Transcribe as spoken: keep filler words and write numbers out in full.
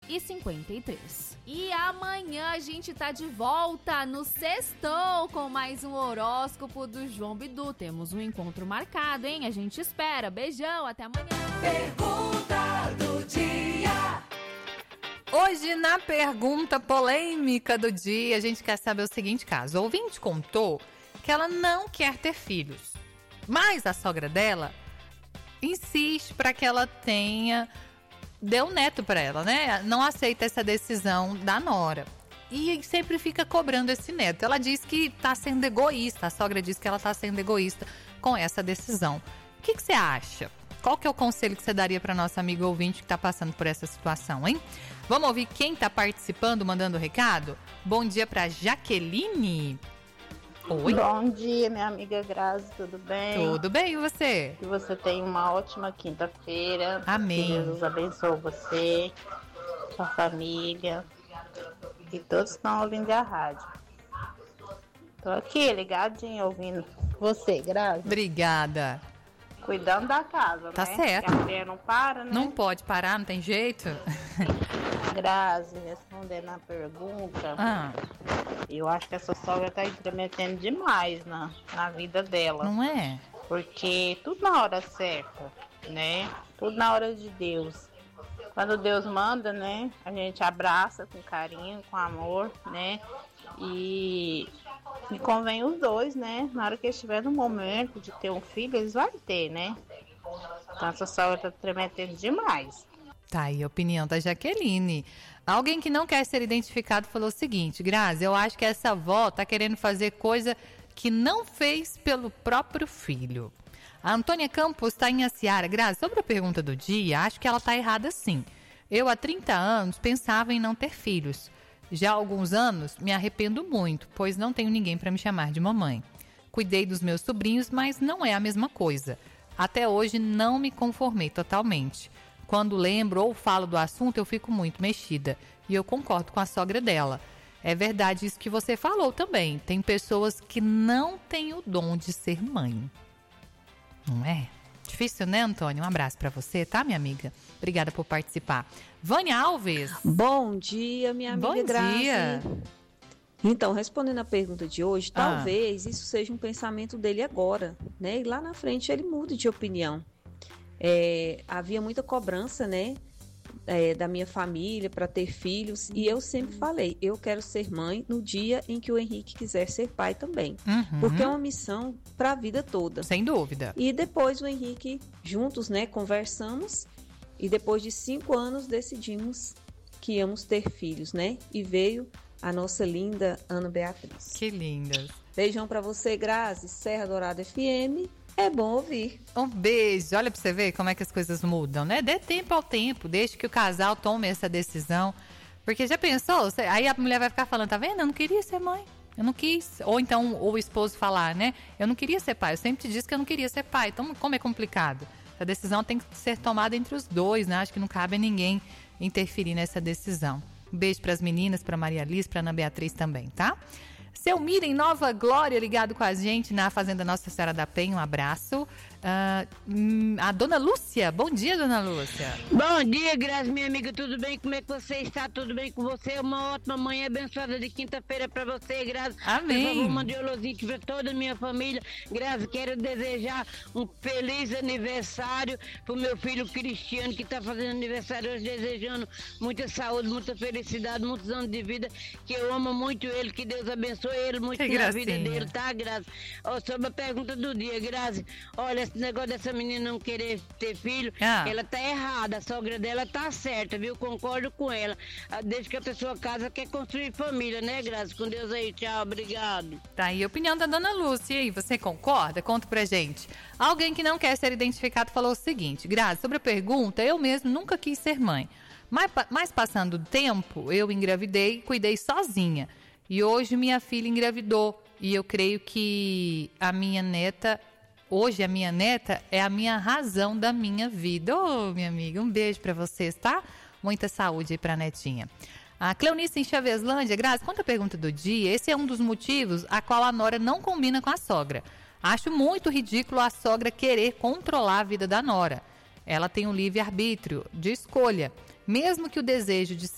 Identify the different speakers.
Speaker 1: e cinquenta e três. E amanhã a gente tá de volta no Sextou com mais um horóscopo do João Bidu. Temos um encontro marcado, hein? A gente espera. Beijão, até amanhã.
Speaker 2: Pergunta do dia.
Speaker 3: Hoje, na pergunta polêmica do dia, a gente quer saber o seguinte caso. O ouvinte contou que ela não quer ter filhos, mas a sogra dela insiste para que ela tenha... Deu um neto para ela, né? Não aceita essa decisão da nora. E sempre fica cobrando esse neto. Ela diz que tá sendo egoísta. A sogra diz que ela tá sendo egoísta com essa decisão. O que que você acha? Qual que é o conselho que você daria para nossa amiga ouvinte que tá passando por essa situação, hein? Vamos ouvir quem tá participando, mandando recado? Bom dia para Jaqueline. Oi.
Speaker 4: Bom dia, minha amiga Grazi, tudo bem?
Speaker 3: Tudo bem, e você?
Speaker 4: Que você tenha uma ótima quinta-feira.
Speaker 3: Amém.
Speaker 4: Que Jesus abençoe você, sua família e todos que estão ouvindo a rádio. Tô aqui, ligadinho, ouvindo você, Grazi.
Speaker 3: Obrigada.
Speaker 4: Cuidando da casa,
Speaker 3: Tá
Speaker 4: né?
Speaker 3: certo.
Speaker 4: Que a mulher não para, né?
Speaker 3: Não pode parar, não tem jeito.
Speaker 4: Grazi, respondendo a pergunta,
Speaker 3: Ah,
Speaker 4: eu acho que essa sogra tá intrometendo demais na, na vida dela.
Speaker 3: não é?
Speaker 4: Porque tudo na hora certa, né? Tudo na hora de Deus. Quando Deus manda, né? A gente abraça com carinho, com amor, né? E, e convém os dois, né? Na hora que estiver no momento de ter um filho, eles vão ter, né? Então essa sogra tá tremetendo demais.
Speaker 3: Tá aí a opinião da Jaqueline. Alguém que não quer ser identificado falou o seguinte: Grazi, eu acho que essa avó tá querendo fazer coisa que não fez pelo próprio filho. A Antônia Campos está em Aciara. Grazi, sobre a pergunta do dia, acho que ela tá errada sim. Eu, há trinta anos, pensava em não ter filhos. Já há alguns anos, me arrependo muito, pois não tenho ninguém para me chamar de mamãe. Cuidei dos meus sobrinhos, mas não é a mesma coisa. Até hoje, não me conformei totalmente. Quando lembro ou falo do assunto, eu fico muito mexida. E eu concordo com a sogra dela. É verdade isso que você falou também. Tem pessoas que não têm o dom de ser mãe. Não é? Difícil, né, Antônio? Um abraço pra você, tá, minha amiga? Obrigada por participar. Vânia Alves.
Speaker 5: Bom dia, minha amiga
Speaker 3: Bom
Speaker 5: Grazi.
Speaker 3: dia.
Speaker 5: Então, respondendo a pergunta de hoje,
Speaker 3: Ah.
Speaker 5: talvez isso seja um pensamento dele agora, né? E lá na frente ele mude de opinião. É, havia muita cobrança, né, é, da minha família para ter filhos, e eu sempre falei, eu quero ser mãe no dia em que o Henrique quiser ser pai também,
Speaker 3: Uhum.
Speaker 5: porque é uma missão para a vida toda.
Speaker 3: Sem dúvida.
Speaker 5: E depois o Henrique, juntos, né, conversamos, e depois de cinco anos decidimos que íamos ter filhos, né, e veio a nossa linda Ana Beatriz.
Speaker 3: Que lindas.
Speaker 5: Beijão para você, Grazi, Serra Dourada F M. É bom ouvir.
Speaker 3: Um beijo. Olha pra você ver como é que as coisas mudam, né? Dê tempo ao tempo, deixe que o casal tome essa decisão. Porque já pensou? Aí a mulher vai ficar falando, tá vendo? Eu não queria ser mãe. Eu não quis. Ou então o esposo falar, né? Eu não queria ser pai. Eu sempre te disse que eu não queria ser pai. Então, como é complicado? A decisão tem que ser tomada entre os dois, né? Acho que não cabe a ninguém interferir nessa decisão. Um beijo pras meninas, pra Maria Liz, pra Ana Beatriz também, tá? Seu Mira em Nova Glória, ligado com a gente na Fazenda Nossa Senhora da Penha, um abraço. Uh, a Dona Lúcia, bom dia, Dona Lúcia.
Speaker 6: Bom dia, Grazi, minha amiga, tudo bem? Como é que você está? Tudo bem com você? Uma ótima manhã abençoada de quinta-feira pra você, Grazi.
Speaker 3: Amém.
Speaker 6: Por favor, mande um alôzinho pra toda a minha família. Grazi, quero desejar um feliz aniversário pro meu filho Cristiano, que tá fazendo aniversário hoje, desejando muita saúde, muita felicidade, muitos anos de vida, que eu amo muito ele, que Deus abençoe ele muito
Speaker 3: Que
Speaker 6: na
Speaker 3: gracinha.
Speaker 6: vida dele, tá, Grazi? Ó, sobre a pergunta do dia, Grazi, olha, esse negócio dessa menina não querer ter filho,
Speaker 3: Ah.
Speaker 6: ela tá errada, a sogra dela tá certa, viu? Concordo com ela. Ah, desde que a pessoa casa, quer construir família, né, Grazi? Com Deus aí, tchau, obrigado.
Speaker 3: Tá aí a opinião da Dona Lúcia. E aí, você concorda? Conta pra gente. Alguém que não quer ser identificado falou o seguinte: Grazi, sobre a pergunta, eu mesmo nunca quis ser mãe. Mas, mas passando o tempo, eu engravidei e cuidei sozinha. E hoje minha filha engravidou. E eu creio que a minha neta, hoje a minha neta é a minha razão da minha vida. Ô, minha amiga, um beijo pra vocês, tá? Muita saúde aí pra netinha. A Cleonice em Chaveslândia, Grazi, conta a pergunta do dia. Esse é um dos motivos a qual a nora não combina com a sogra. Acho muito ridículo a sogra querer controlar a vida da nora. Ela tem um livre-arbítrio de escolha. Mesmo que o desejo de